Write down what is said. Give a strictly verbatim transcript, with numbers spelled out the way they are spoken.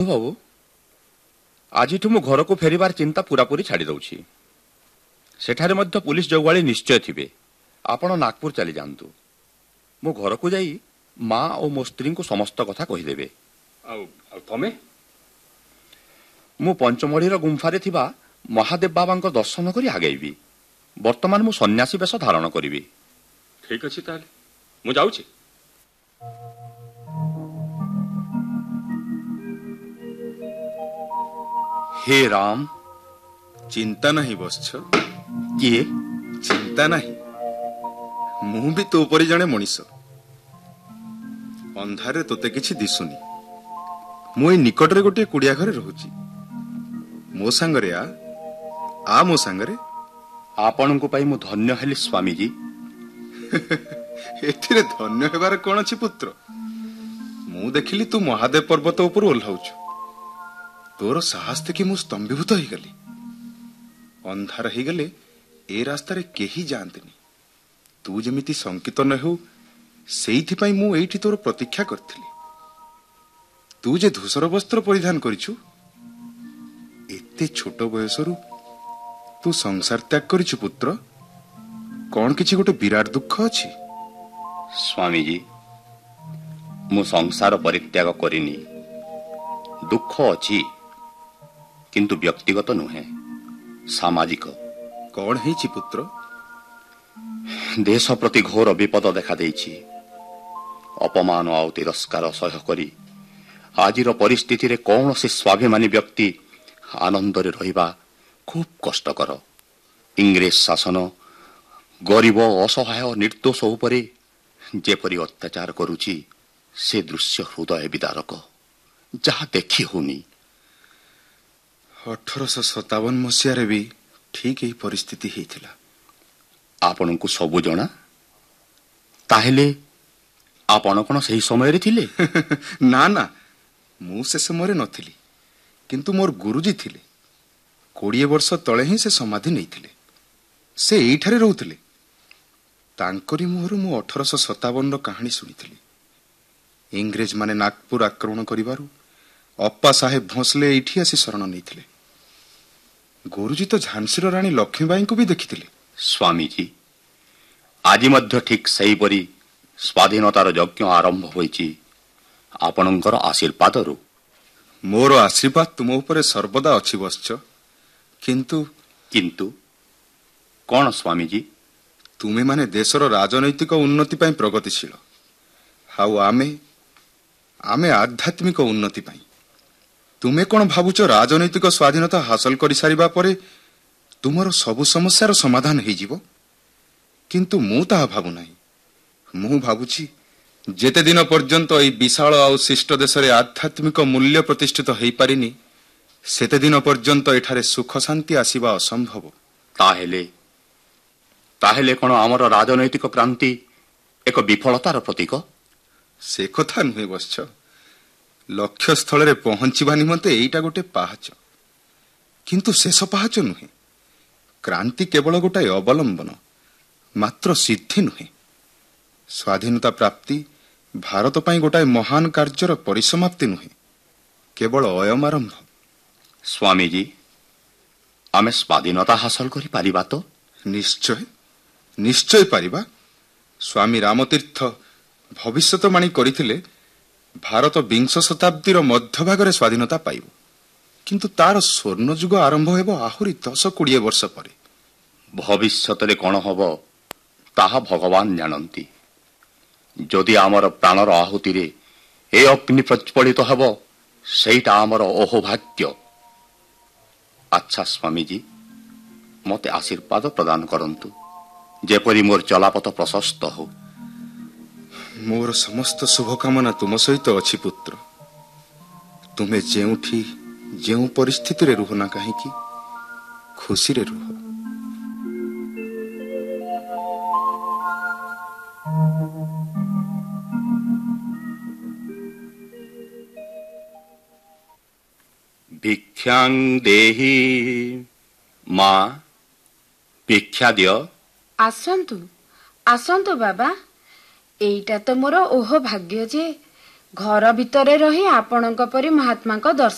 ବାबू आज मु घर को फेरिबार चिंता पूरापूरी छाड़ी दउछि। सेठारे मध्य पुलिस जगवाली निश्चय थिबे। आपण नागपुर चली जांतु। मु घर को जाई माँ और मो स्त्री को समस्त कथा कहीदेवे। तमे मु पंचमढ़ीर गुंफारे थिबा महादेव बाबा दर्शन करी आगेबी। वर्तमान मु सन्यासी बेश धारण करी। ठीक अच्छे ताले मु जाउछि। हे राम चिंता नहीं बस्छ किए चिंता नहीं मु भी तो परि जणे मनीष अंधारे तोते किछि दिसुनी। मु ए निकटरे गोटे कुड़िया घरे रहूची। मो संगरे आ आ मो संगरे आपण को पाई मु धन्य हेली स्वामी जी। एथिरे धन्य हेबार कोन अछि पुत्र। मु देखिली तू महादेव पर्वत ऊपर ओल्हाउछु। तोर साहस देखि मु स्तंभीभूत हो गली। अंधार हो गले ए रास्ता रे केही जानतेनी। तू जेमिति संकित न हो सेइथि पई मु एइठी तोर प्रतीक्षा करथिली। तू जे धूसर वस्त्र परिधान करिछु एते छोट बयसरु तू संसार त्याग करिछु पुत्र। कौन किछि गोटे विराट दुख अछि? स्वामी जी मु संसार परित्याग करिनी। दुख अछि किंतु व्यक्तिगत नुहे सामाजिक। कौन हेछि पुत्र? देश प्रति घोर विपद देखा देइछि। अपमान और तिरस्कार सह करी आजिर परिस्थिति रे कौन से स्वाभिमानी व्यक्ति आनंद रे रहिबा खूब कष्टकर। इंग्रेज शासन गरीब असहाय निर्दोष उपरे जेपरी अत्याचार करुछि से दृश्य हृदय विदारक जहा देखी होनी। अठारह सत्तावन मसीह भी ठीक यही परिस्थिति हेतिला। आपण को सबु जणा ताहेले आपण कोन सही समय रे थिले? ना ना मु से समय नथिली किंतु मोर गुरुजी थिले। कोड़िए वर्ष तले ही से समाधि नहीं थिले। से एइठारे रहउथिले। तांकरी मुहरु मु अठारह सत्तावन रो कहानी सुनिथिली। इंग्रेज माने नागपुर आक्रमण करिबारु अप्पा साहेब भोसले एठी आसी शरण नैथिले। गुरुजी तो झांसी रो रानी लक्ष्मीबाई को भी देखिथिले। स्वामी जी आज मध्य ठीक सही परी स्वाधीनतार यज्ञ आरंभ होईची आपणकर आशीर्वाद रु। मोर आशीर्वाद तुम ऊपर सर्वदा अछि बस्छ। किंतु किंतु कौन स्वामी जी? तुमे माने देशर राजनैतिक उन्नति पई प्रगतिशील हाउ आमे आमे आध्यात्मिक उन्नति पई। तुमे कोन भाबुच राजनैतिक स्वाधीनता हासिल करि सारिबा परे तुमर सब समस्यार समाधान हेइ जिवो? किंतु मु ता भाबु नाही। मु भाबुची जेते दिन पर्यंत एई विशाल आ शिष्ट देश रे आध्यात्मिक मूल्य प्रतिष्ठित हेइ पारिनी सेते दिन पर्यंत एठारे सुख शांति आसीबा असंभव। ताहेले ताहेले कोन हमर राजनैतिक क्रांति एक विफलतार प्रतीक? से कथा नुहे बस्छ। लक्ष्य स्थल रे पहुंचीबा निमंते एइटा गोटे पाहाच किंतु शेष पाहाच नुहे। क्रांति केवल गोटाए अवलंबन मात्र सिद्धि नुहे। स्वाधीनता प्राप्ति भारत पई गोटाए महान कार्यर परिसमाप्ति नुहे केवल अयम आरंभ। स्वामी जी आमे स्वाधीनता हासिल करि पारिबा तो? निश्चय निश्चय पारिबा। स्वामी रामतीर्थ भविष्यतवाणी करिथिले भारत विंश शताब्दीर मध्य भागरे स्वाधीनता पाइब किंतु तार स्वर्ण युग आरंभ हेबो आहुरी दस कोड़े वर्ष परे। भविष्यत रे कोन हबो ताहा भगवान जानंती। जदि आमर प्राणर आहुति रे ए अग्नि प्रज्वलित हेबो सेइटा आमर अहोभाग्य। अच्छा स्वामी जी मते आशीर्वाद प्रदान करंतु जेपरी मोर चलापथ प्रशस्त हो। मोर समस्त शुभकामना तुम सहित अछि पुत्र। तुमे जेउठी जेउ परिस्थिति रे रुह ना काहे की खुशी रे रुह। भिक्षां देहि माँ भिक्षा दियो। आसंतु आसंतु बाबा। एइटा तो मोर ओह भाग्य जे घर भितरे रही आपणक परि महात्मा को दर्शन